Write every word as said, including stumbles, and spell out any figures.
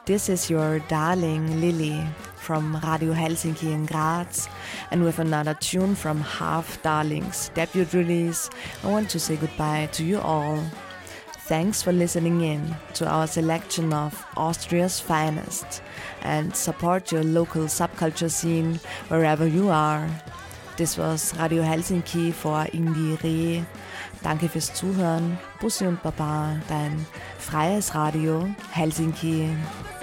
This is your darling Lily from Radio Helsinki in Graz, and with another tune from Half Darlings' debut release, I want to say goodbye to you all. Thanks for listening in to our selection of Austria's finest, and support your local subculture scene wherever you are. This was Radio Helsinki for Indie Re. Danke fürs Zuhören. Bussi und Baba, dein freies Radio Helsinki.